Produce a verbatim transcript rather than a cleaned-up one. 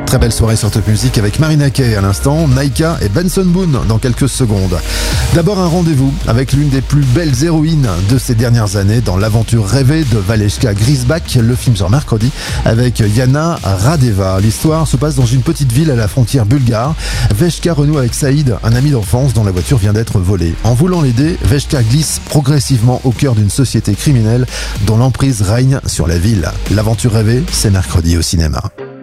Très belle soirée sur Top Music avec Marina Kaye à l'instant, Naika et Benson Boone dans quelques secondes. D'abord un rendez-vous avec l'une des plus belles héroïnes de ces dernières années dans l'aventure rêvée de Valeshka Grisbach. Le film sort mercredi avec Yana Radeva. L'histoire se passe dans une petite ville à la frontière bulgare. Veshka renoue avec Saïd, un ami d'enfance dont la voiture vient d'être volée. En voulant l'aider, Veshka glisse progressivement au cœur d'une société criminelle dont l'emprise règne sur la ville. L'aventure rêvée, c'est mercredi au cinéma.